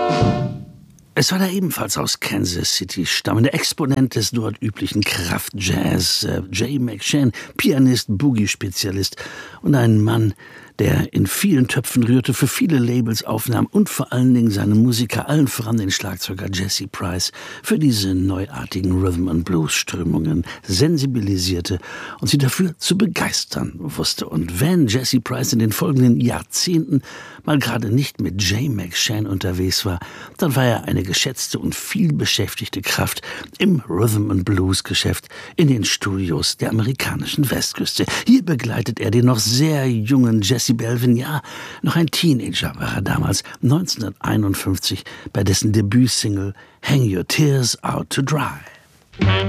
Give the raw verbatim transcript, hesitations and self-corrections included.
Es war der ebenfalls aus Kansas City stammende Exponent des dort üblichen Kraftjazz, äh, Jay McShann, Pianist, Boogie-Spezialist und ein Mann, der in vielen Töpfen rührte, für viele Labels aufnahm und vor allen Dingen seine Musiker, allen voran den Schlagzeuger Jesse Price, für diese neuartigen Rhythm-and-Blues-Strömungen sensibilisierte und sie dafür zu begeistern wusste. Und wenn Jesse Price in den folgenden Jahrzehnten mal gerade nicht mit Jay McShann unterwegs war, dann war er eine geschätzte und viel beschäftigte Kraft im Rhythm-and-Blues-Geschäft in den Studios der amerikanischen Westküste. Hier begleitet er den noch sehr jungen Jesse Belvin, ja, noch ein Teenager war er damals, neunzehnhunderteinundfünfzig, bei dessen Debütsingle Hang Your Tears Out to Dry.